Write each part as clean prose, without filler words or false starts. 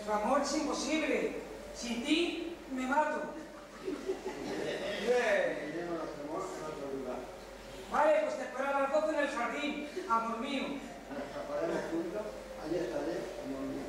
Nuestro amor es imposible. Sin ti, me mato. Iremos nuestro amor en otro lugar. Vale, pues te espero a las 12 en el jardín, amor mío. Nos escaparemos juntos, allí estaré, amor mío.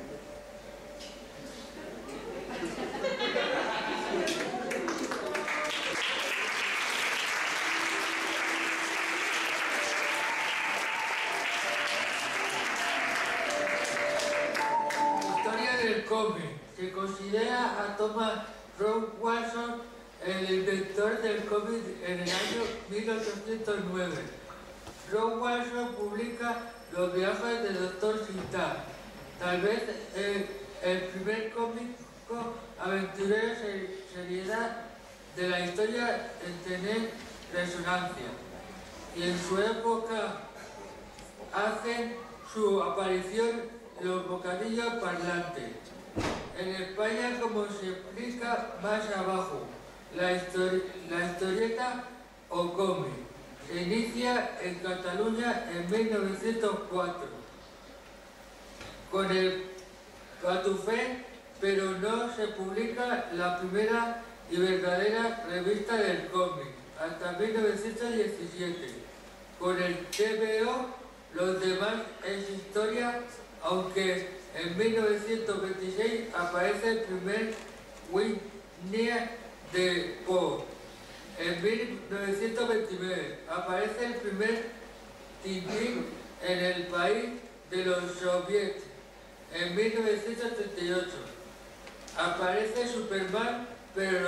Historia del cómic. Se considera a Thomas Rowe Watson el inventor del cómic en el año 1809. Rowe Watson publica Los viajes del Dr. Sintar, tal vez el primer cómico aventurero seriedad de la historia en tener resonancia, y en su época hacen su aparición los bocadillos parlantes. En España, como se explica más abajo, la historieta o cómic se inicia en Cataluña en 1904 con el Catufé, pero no se publica la primera y verdadera revista del cómic hasta 1917. Con el TVO, los demás es historia, aunque en 1926 aparece el primer Winnie the Pooh. En 1929 aparece el primer Tintín en el país de los soviets. En 1938 aparece Superman, pero